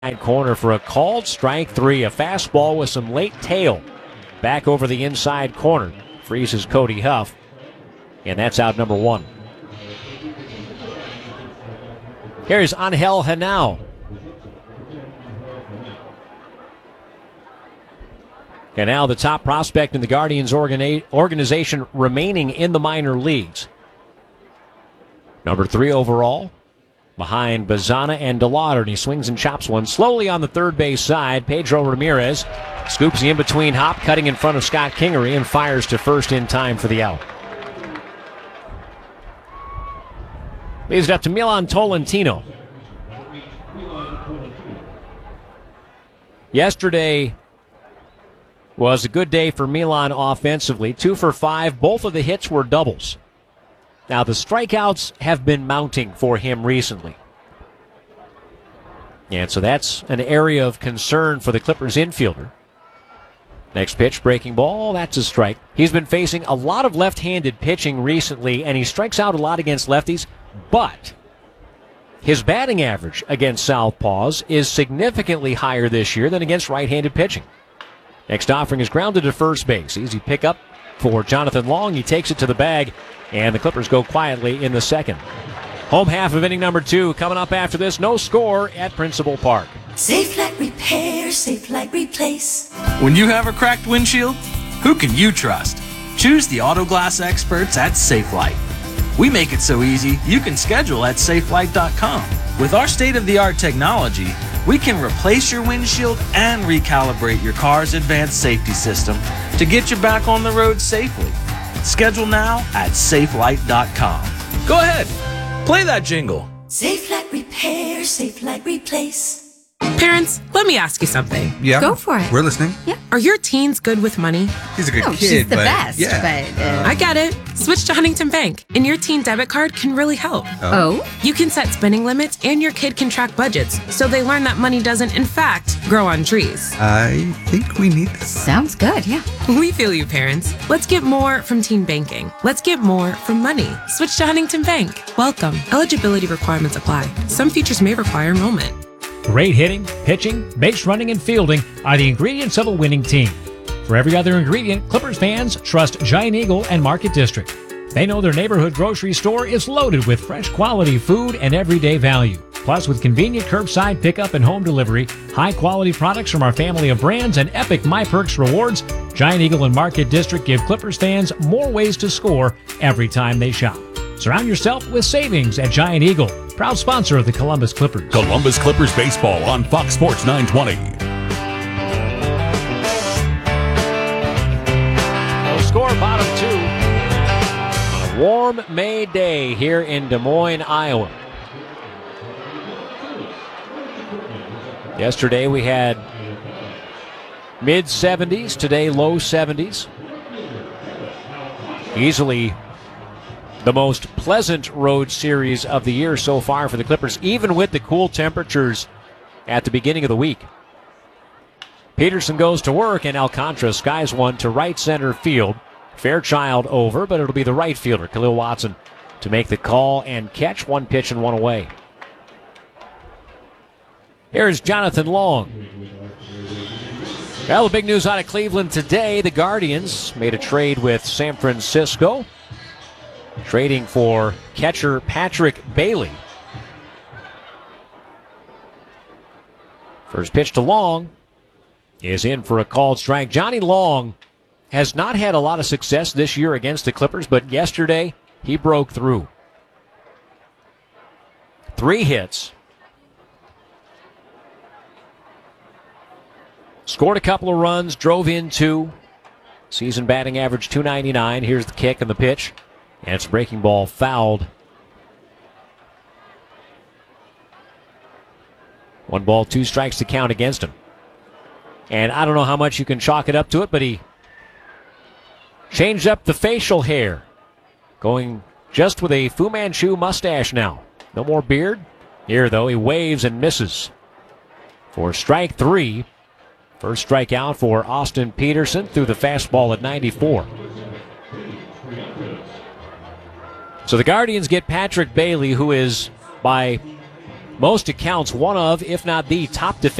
corner for a called strike three. A fastball with some late tail back over the inside corner. Freezes Cody Huff, and that's out number one. Here's Angel Henao. And now the top prospect in the Guardians organization remaining in the minor leagues. Number 3 overall, behind Bazana and DeLauder, and he swings and chops one slowly on the third base side. Pedro Ramirez scoops the in-between hop, cutting in front of Scott Kingery, and fires to first in time for the out. Leaves it up to Milan Tolentino. Yesterday was a good day for Milan offensively. 2 for 5. Both of the hits were doubles. Now, the strikeouts have been mounting for him recently. And so that's an area of concern for the Clippers infielder. Next pitch, breaking ball, that's a strike. He's been facing a lot of left-handed pitching recently, and he strikes out a lot against lefties, but his batting average against southpaws is significantly higher this year than against right-handed pitching. Next offering is grounded to first base. Easy pickup for Jonathan Long. He takes it to the bag, and the Clippers go quietly in the second. Home half of inning number 2 coming up after this. No score at Principal Park. Safe Light Repair, Safe Light Replace. When you have a cracked windshield, who can you trust? Choose the auto glass experts at Safe Light. We make it so easy you can schedule at safelight.com. With our state-of-the-art technology, we can replace your windshield and recalibrate your car's advanced safety system to get you back on the road safely. Schedule now at safelight.com. Go ahead, play that jingle. Safe Light Repair, Safe Light Replace. Parents, let me ask you something. Yeah. Go for it. We're listening. Yeah. Are your teens good with money? He's a good kid, she's the but best. yeah. But, I get it. Switch to Huntington Bank, and your teen debit card can really help. oh? You can set spending limits, and your kid can track budgets, so they learn that money doesn't, in fact, grow on trees. I think we need this. Sounds good, yeah. We feel you, parents. Let's get more from teen banking. Let's get more from money. Switch to Huntington Bank. Welcome. Eligibility requirements apply. Some features may require enrollment. Great hitting, pitching, base running, and fielding are the ingredients of a winning team. For every other ingredient, Clippers fans trust Giant Eagle and Market District. They know their neighborhood grocery store is loaded with fresh quality food and everyday value. Plus, with convenient curbside pickup and home delivery, high-quality products from our family of brands, and epic MyPerks rewards, Giant Eagle and Market District give Clippers fans more ways to score every time they shop. Surround yourself with savings at Giant Eagle, proud sponsor of the Columbus Clippers. Columbus Clippers baseball on Fox Sports 920. No score, bottom 2 on a warm May day here in Des Moines, Iowa. Yesterday we had mid-70s, today low 70s. Easily the most pleasant road series of the year so far for the Clippers, even with the cool temperatures at the beginning of the week. Peterson goes to work, and Alcantara skies one to right center field. Fairchild over, but it'll be the right fielder, Khalil Watson, to make the call and catch. 1 pitch and 1 away. Here's Jonathan Long. Well, the big news out of Cleveland today, the Guardians made a trade with San Francisco, trading for catcher Patrick Bailey. First pitch to Long is in for a called strike. Johnny Long has not had a lot of success this year against the Clippers, but yesterday he broke through. 3 hits. Scored a couple of runs, drove in 2. Season batting average .299. Here's the kick and the pitch. And it's a breaking ball fouled. 1 ball, 2 strikes to count against him. And I don't know how much you can chalk it up to it, but he changed up the facial hair. Going just with a Fu Manchu mustache now. No more beard. Here, though, he waves and misses for strike 3. First strikeout for Austin Peterson through the fastball at 94. So the Guardians get Patrick Bailey, who is by most accounts, one of, if not the top defense